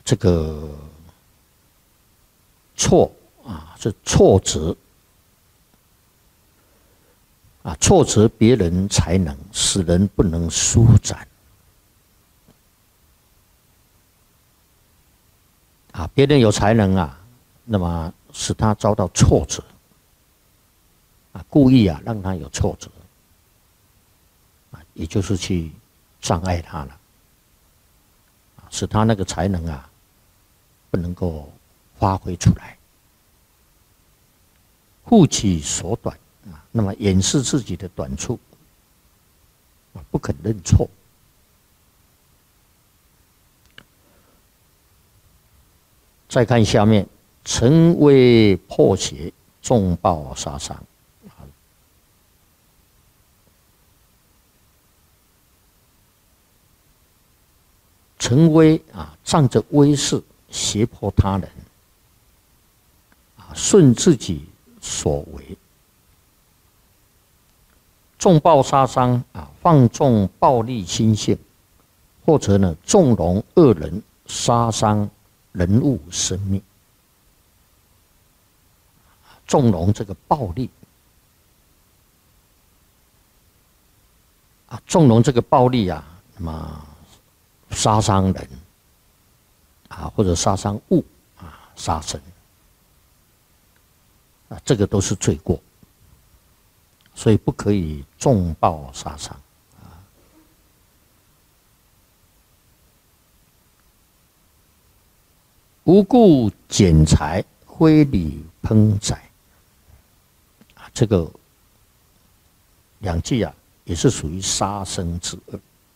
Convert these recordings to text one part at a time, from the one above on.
这个挫是挫折挫折别人才能，使人不能舒展别人有才能那么使他遭到挫折故意让他有挫折也就是去障碍他了使他那个才能不能够发挥出来，护其所短那么掩饰自己的短处不肯认错。再看下面，成威破邪，重报杀伤。成威仗着威势胁迫他人顺自己所为，重报杀伤放纵暴力心性，或者呢纵容恶人杀伤人物生命，纵容这个暴力纵容这个暴力那么杀伤人或者杀伤物杀生这个都是罪过，所以不可以重报杀伤无故捡财，非礼烹宰这个两句也是属于杀生之恶。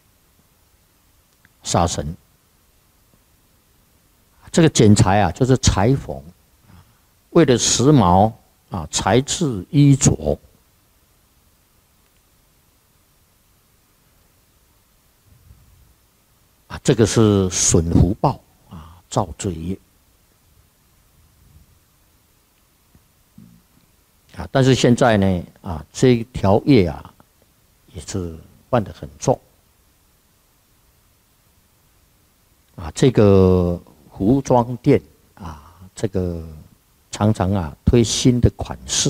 杀生这个剪裁就是裁缝为了时髦裁制衣着这个是损福报造罪业但是现在呢这一条业也是犯得很重这个服装店这个常常推新的款式，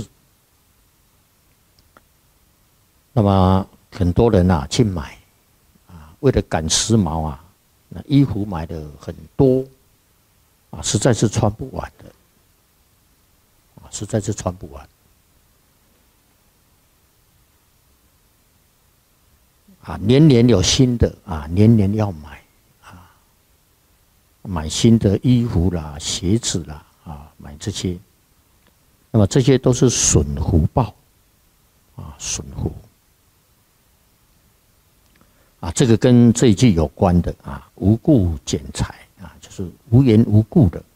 那么很多人去买为了赶时髦那衣服买的很多实在是穿不完的实在是穿不完年年有新的年年要买买新的衣服啦鞋子啦买这些，那么这些都是损福报损福这个跟这一句有关的无故捡财就是无缘无故的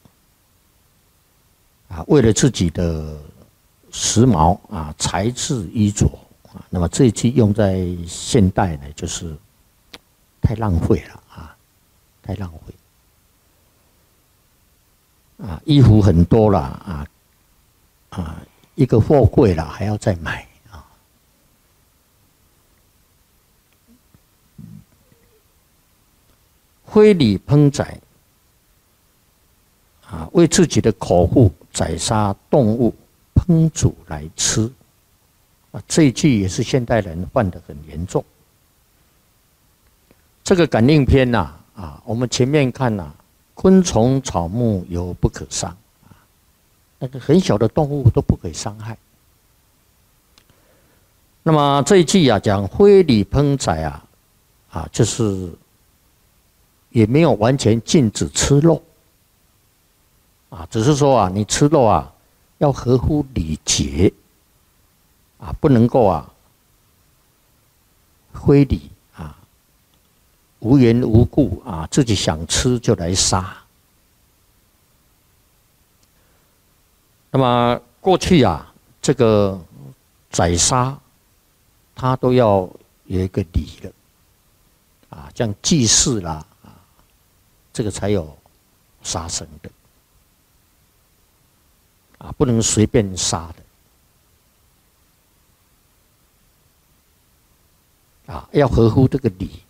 为了自己的时髦裁制衣着那么这一句用在现代呢，就是太浪费了太浪费衣服很多了一个货柜了还要再买非礼烹宰为自己的口腹宰杀动物烹煮来吃这一句也是现代人犯得很严重。这个感应篇我们前面看昆虫草木犹不可伤那个很小的动物都不可以伤害。那么这一句讲非礼烹宰就是也没有完全禁止吃肉只是说你吃肉要合乎礼节不能够非礼无缘无故自己想吃就来杀。那么过去这个宰杀它都要有一个礼的像祭祀啦这个才有杀生的不能随便杀的要合乎这个礼